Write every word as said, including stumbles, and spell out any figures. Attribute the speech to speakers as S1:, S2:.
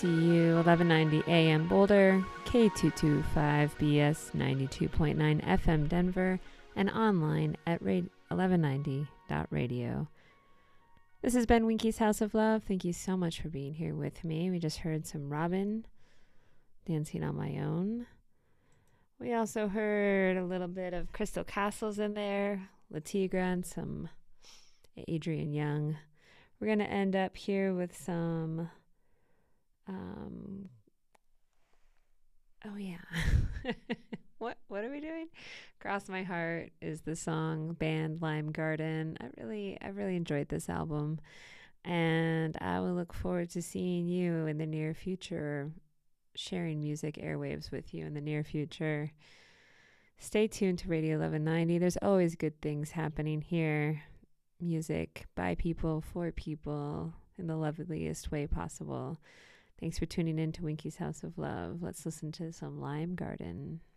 S1: C U eleven ninety A M Boulder, K two twenty-five B S ninety-two point nine F M Denver, and online at eleven ninety dot radio. This has been Winky's House of Love. Thank you so much for being here with me. We just heard some Robin, Dancing on My Own. We also heard a little bit of Crystal Castles in there, La Tigra, and some Adrian Young. We're going to end up here with some, um, oh yeah. What what are we doing? Cross My Heart is the song, band Lime Garden. I really I really enjoyed this album, and I will look forward to seeing you in the near future, sharing music airwaves with you in the near future. Stay tuned to Radio eleven ninety. There's always good things happening here. Music by people, for people, in the loveliest way possible. Thanks for tuning in to Winky's House of Love. Let's listen to some Lime Garden.